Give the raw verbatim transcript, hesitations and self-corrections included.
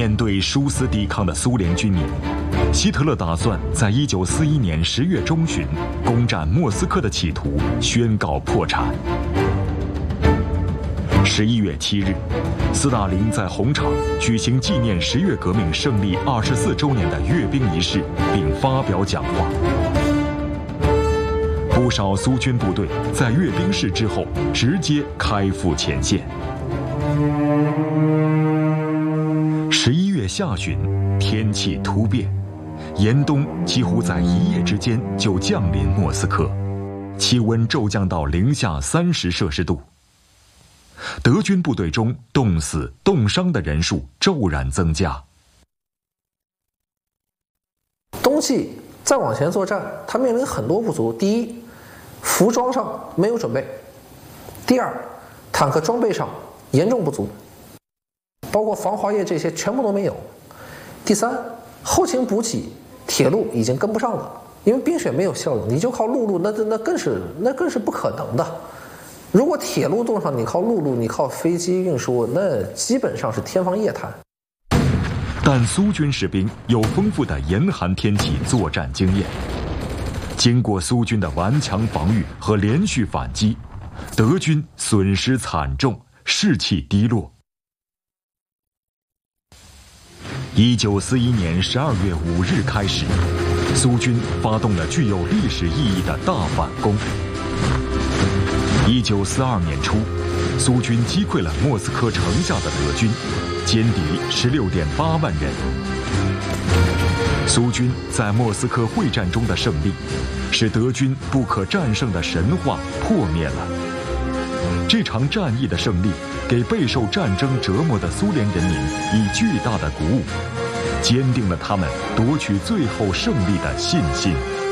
面对殊死抵抗的苏联军营，希特勒打算在一九四一年十月中旬攻占莫斯科的企图宣告破产。十一月七日，斯大林在红场举行纪念十月革命胜利二十四周年的阅兵仪式，并发表讲话。不少苏军部队在阅兵式之后直接开赴前线。十一月下旬，天气突变，严冬几乎在一夜之间就降临莫斯科，气温骤降到零下三十摄氏度。德军部队中冻死、冻伤的人数骤然增加。 冬季再往前作战，它面临很多不足。第一，服装上没有准备；第二，坦克装备上严重不足，包括防滑液这些全部都没有；第三，后勤补给铁路已经跟不上了，因为冰雪没有效应，你就靠陆路，那那更是那更是不可能的。如果铁路动上，你靠陆路，你靠飞机运输，那基本上是天方夜谭。 但苏军士兵有丰富的严寒天气作战经验，经过苏军的顽强防御和连续反击，德军损失惨重，士气低落。一九四一年十二月五日开始，苏军发动了具有历史意义的大反攻。一九四二年初，苏军击溃了莫斯科城下的德军，歼敌十六点八万人。苏军在莫斯科会战中的胜利，使德军不可战胜的神话破灭了。这场战役的胜利，给备受战争折磨的苏联人民以巨大的鼓舞，坚定了他们夺取最后胜利的信心。